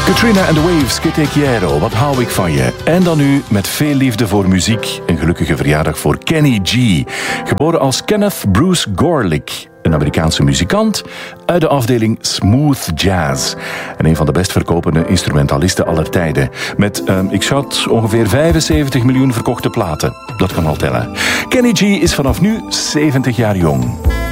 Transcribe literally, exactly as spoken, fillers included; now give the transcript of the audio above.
Katrina and the Waves, Que te quiero, wat hou ik van je. En dan nu, met veel liefde voor muziek, een gelukkige verjaardag voor Kenny G. Geboren als Kenneth Bruce Gorlick, een Amerikaanse muzikant uit de afdeling Smooth Jazz. En een van de best verkopende instrumentalisten aller tijden. Met, uh, ik schat, ongeveer vijfenzeventig miljoen verkochte platen. Dat kan al tellen. Kenny G is vanaf nu zeventig jaar jong.